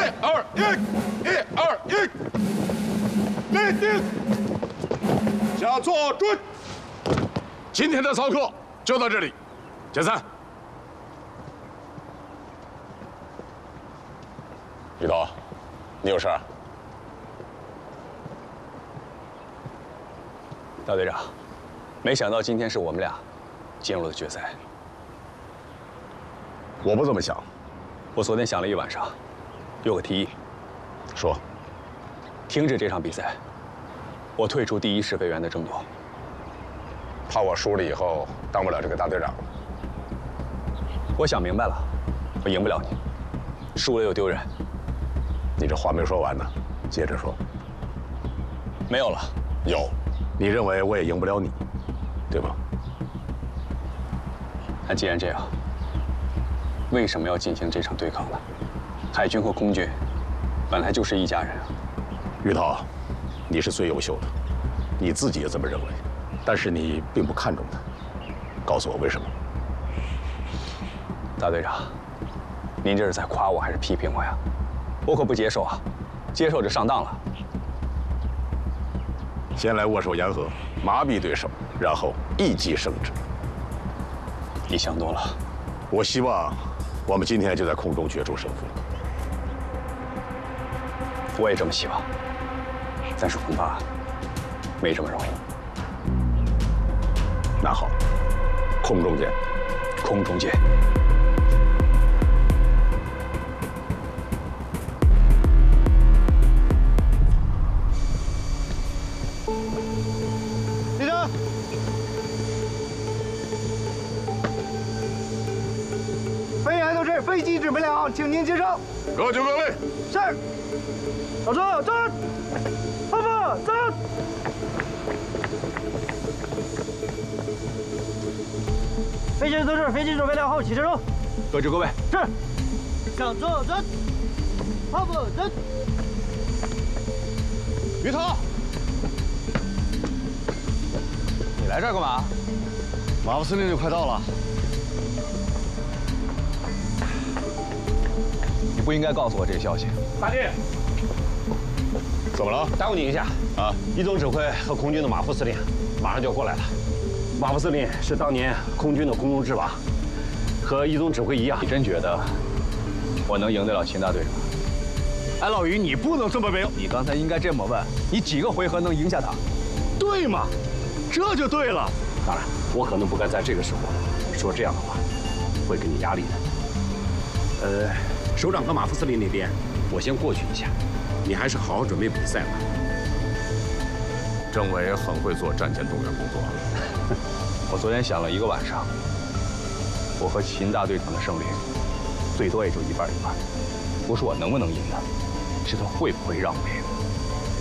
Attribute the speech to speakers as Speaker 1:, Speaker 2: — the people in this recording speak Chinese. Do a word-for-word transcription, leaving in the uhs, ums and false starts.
Speaker 1: 二一，一二一，立定，下坐准。今天的操课就到这里，解散。
Speaker 2: 于涛，你有事儿？
Speaker 3: 大队长，没想到今天是我们俩进入了决赛。
Speaker 2: 我不这么想。
Speaker 3: 我昨天想了一晚上，有个提议。
Speaker 2: 说。
Speaker 3: 停止这场比赛，我退出第一试飞员的争夺。
Speaker 2: 怕我输了以后当不了这个大队长。
Speaker 3: 我想明白了，我赢不了你，输了又丢人。
Speaker 2: 你这话没说完呢，接着说。
Speaker 3: 没有了。
Speaker 2: 有。你认为我也赢不了你，对吗？
Speaker 3: 那既然这样，为什么要进行这场对抗呢？海军和空军本来就是一家人啊。
Speaker 2: 于涛，你是最优秀的，你自己也这么认为，但是你并不看重他。告诉我为什么？
Speaker 3: 大队长，您这是在夸我还是批评我呀？我可不接受啊！接受就上当了。
Speaker 2: 先来握手言和，麻痹对手，然后一击胜之。
Speaker 3: 你想多了。
Speaker 2: 我希望我们今天就在空中决出胜负。
Speaker 3: 我也这么希望，但是恐怕没这么容易。
Speaker 2: 那好，空中见。
Speaker 3: 空中见。
Speaker 4: 立正。飞员都是飞机指挥了，请您接受。
Speaker 1: 各就各位。
Speaker 4: 是。老周站，后部站。飞行都是飞机准备良好，起身后。
Speaker 3: 各就各位。
Speaker 4: 是。向左站，后部站。
Speaker 3: 于涛，你来这儿干嘛？
Speaker 5: 马副司令就快到了。
Speaker 3: 你不应该告诉我这个消息。
Speaker 5: 大弟，
Speaker 2: 怎么了？
Speaker 5: 耽误你一下啊！一总指挥和空军的马副司令马上就要过来了。马副司令是当年空军的空中之王，和一总指挥一样。
Speaker 3: 你真觉得我能赢得了秦大队长？
Speaker 5: 哎，老于，你不能这么没有。
Speaker 3: 你刚才应该这么问：你几个回合能赢下他？
Speaker 5: 对嘛？这就对了。当然，我可能不该在这个时候说这样的话，会给你压力的。呃，首长和马副司令那边，我先过去一下，你还是好好准备比赛吧。
Speaker 2: 政委很会做战前动员工作。
Speaker 3: 我昨天想了一个晚上，我和秦大队长的胜率最多也就一半一半。不是我能不能赢他，是他会不会让我赢。